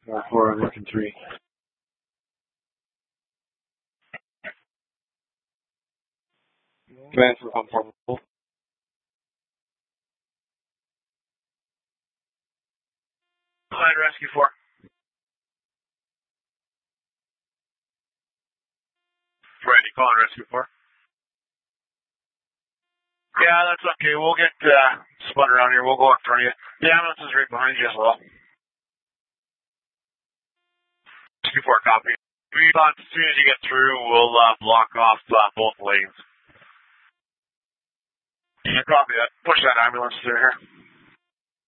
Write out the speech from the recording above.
4 on working 3. Command for 1-4. Command Rescue 4. Ready, calling Rescue 4. Yeah, that's okay. We'll get spun around here. We'll go in front of you. The ambulance is right behind you as well. Rescue 4, copy. As soon as you get through, we'll block off both lanes. Yeah, copy that. Push that ambulance through here.